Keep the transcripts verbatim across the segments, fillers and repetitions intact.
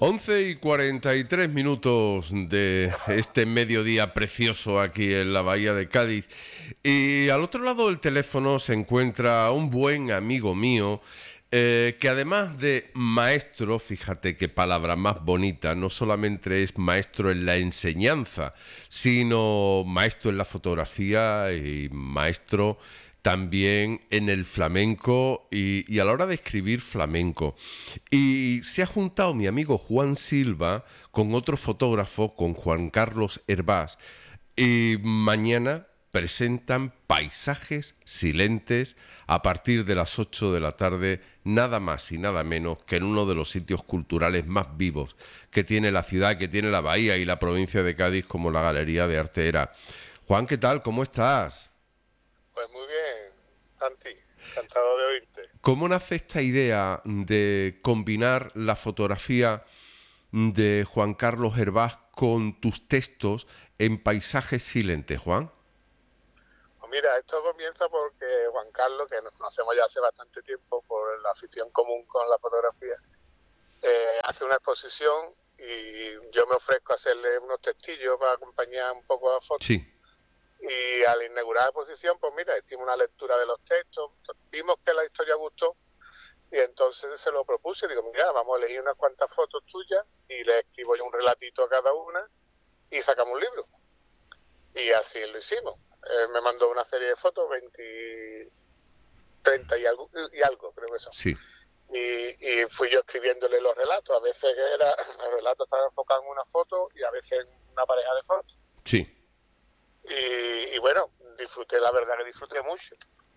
once y cuarenta y tres minutos de este mediodía precioso aquí en la Bahía de Cádiz. Y al otro lado del teléfono se encuentra un buen amigo mío, eh, que además de maestro, fíjate qué palabra más bonita, no solamente es maestro en la enseñanza, sino maestro en la fotografía y maestro también en el flamenco y, y a la hora de escribir flamenco. Y se ha juntado mi amigo Juan Silva con otro fotógrafo, con Juan Carlos Hervás, y mañana presentan Paisajes Silentes a partir de las ocho de la tarde, nada más y nada menos que en uno de los sitios culturales más vivos que tiene la ciudad, que tiene la Bahía y la provincia de Cádiz, como la Galería de Arte Era. Juan, ¿qué tal? ¿Cómo estás? Pues muy bien, Santi, encantado de oírte. ¿Cómo nace esta idea de combinar la fotografía de Juan Carlos Hervás con tus textos en Paisajes Silentes, Juan? Pues mira, esto comienza porque Juan Carlos, que nos conocemos ya hace bastante tiempo por la afición común con la fotografía, eh, hace una exposición y yo me ofrezco a hacerle unos textillos para acompañar un poco a la foto. Sí. Y al inaugurar la exposición, pues mira, hicimos una lectura de los textos, vimos que la historia gustó y entonces se lo propuse. Digo, mira, vamos a elegir unas cuantas fotos tuyas y le escribo yo un relatito a cada una y sacamos un libro. Y así lo hicimos. Eh, me mandó una serie de fotos, veinte, treinta y algo, y algo creo que son. Sí. Y, y fui yo escribiéndole los relatos. A veces era, el relato estaba enfocado en una foto y a veces en una pareja de fotos. Sí. Y, y bueno, disfruté, la verdad que disfruté mucho,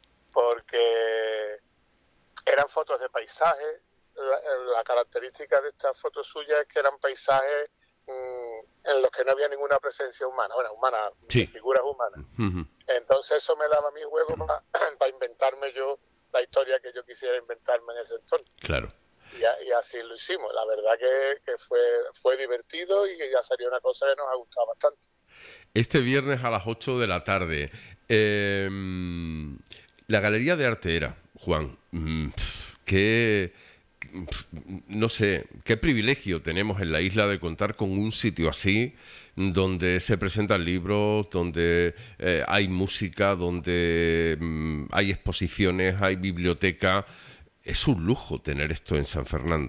porque eran fotos de paisajes. La, la característica de estas fotos suyas es que eran paisajes mmm, en los que no había ninguna presencia humana, bueno, humana, Sí. figuras humanas. Uh-huh. Entonces eso me daba a mí juego para pa inventarme yo la historia que yo quisiera inventarme en ese entorno. Claro. Y, a, y así lo hicimos. La verdad que, que fue, fue divertido y que ya salió una cosa que nos ha gustado bastante. Este viernes a las ocho de la tarde, eh, la Galería de Arte Era, Juan, qué, no sé, qué privilegio tenemos en la isla de contar con un sitio así, donde se presentan libros, donde eh, hay música, donde mm, hay exposiciones, hay biblioteca. Es un lujo tener esto en San Fernando.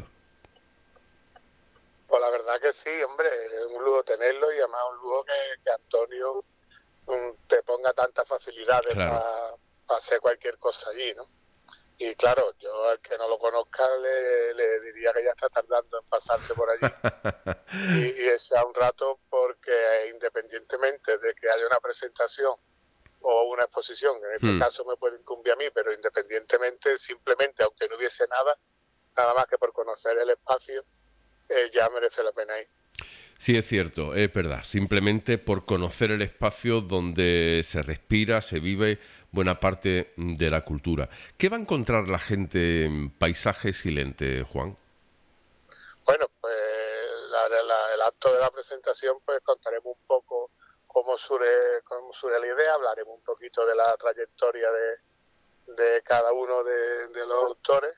Pues la verdad que sí, hombre, es un lujo tenerlo y además un lujo que, que Antonio um, te ponga tantas facilidades Claro. para pa hacer cualquier cosa allí, ¿no? Y claro, yo al que no lo conozca le, le diría que ya está tardando en pasarse por allí y, y echar un rato, porque independientemente de que haya una presentación o una exposición, en este hmm. caso me puede incumbir a mí, pero independientemente, simplemente, aunque no hubiese nada, nada más que por conocer el espacio, Eh, ya merece la pena ir. Sí, es cierto, es verdad. Simplemente por conocer el espacio donde se respira, se vive buena parte de la cultura. ¿Qué va a encontrar la gente en Paisajes Silentes, Juan? Bueno, pues la, la, el acto de la presentación, pues contaremos un poco cómo surge, cómo surge la idea, hablaremos un poquito de la trayectoria de, de cada uno de, de los autores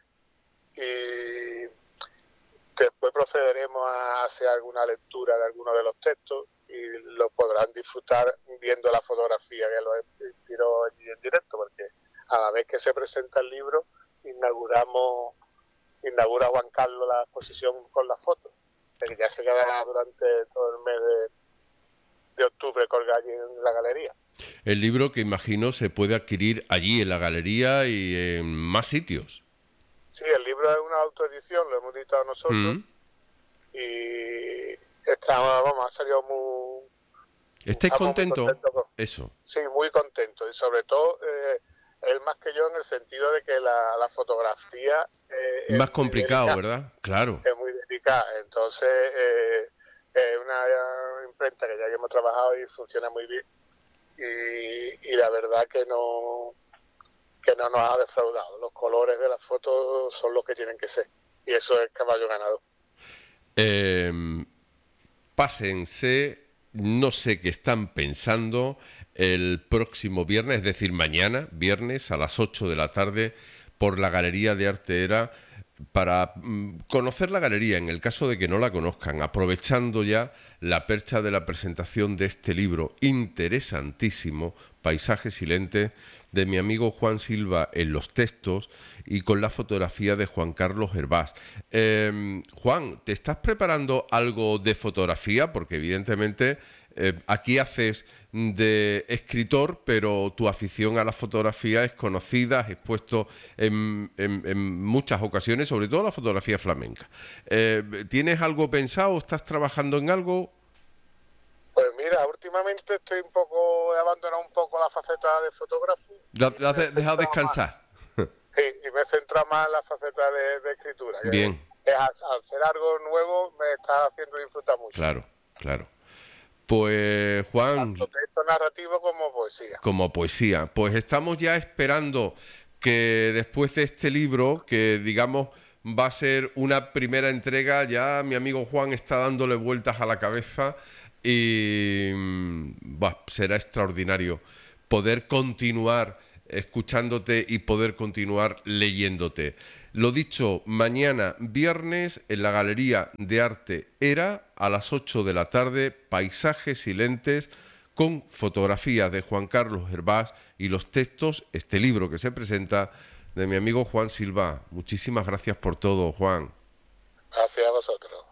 y después procederemos a hacer alguna lectura de algunos de los textos y los podrán disfrutar viendo la fotografía que los inspiró allí en directo, porque a la vez que se presenta el libro, inauguramos, inaugura Juan Carlos la exposición con las fotos, que ya se quedará durante todo el mes de, de octubre colgado allí en la galería. El libro, que imagino se puede adquirir allí en la galería y en más sitios. Sí, el libro es una autoedición, lo hemos editado nosotros Mm. y está, vamos, ha salido muy... ¿Estáis contentos? Contento con... Eso. Sí, muy contento y sobre todo eh, él más que yo en el sentido de que la, la fotografía eh, Más es complicado, delicada, ¿verdad? Claro. es muy delicada, entonces eh, es una imprenta que ya hemos trabajado y funciona muy bien y, y la verdad que no que no nos ha defraudado. Los colores de las fotos son los que tienen que ser y eso es caballo ganado. Eh, pásense, no sé qué están pensando, el próximo viernes, es decir, mañana, viernes a las ocho de la tarde, por la Galería de Arte Era, para mm, conocer la galería, en el caso de que no la conozcan, aprovechando ya la percha de la presentación de este libro interesantísimo, Paisajes Silentes, de mi amigo Juan Silva en los textos y con la fotografía de Juan Carlos Hervás. Eh, Juan, ¿te estás preparando algo de fotografía? Porque evidentemente eh, aquí haces de escritor, pero tu afición a la fotografía es conocida, has expuesto en, en, en muchas ocasiones, sobre todo la fotografía flamenca. Eh, ¿Tienes algo pensado? ¿Estás trabajando en algo? Pues mira, últimamente estoy un poco, he abandonado un poco la faceta de fotógrafo. ¿La, la has Me he de- dejado centrado más, descansar? sí, y me he centrado más en la faceta de, de escritura, que, Bien, que al, al ser algo nuevo me está haciendo disfrutar mucho, claro, claro. Pues Juan, tanto texto narrativo como poesía. como poesía. Pues estamos ya esperando que después de este libro, que digamos va a ser una primera entrega, ya mi amigo Juan está dándole vueltas a la cabeza y mm, bah, será extraordinario poder continuar escuchándote y poder continuar leyéndote. Lo dicho, mañana viernes en la Galería de Arte Era a las ocho de la tarde, Paisajes Silentes con fotografías de Juan Carlos Hervás y los textos, este libro que se presenta de mi amigo Juan Silva. Muchísimas gracias por todo, Juan. Gracias a vosotros.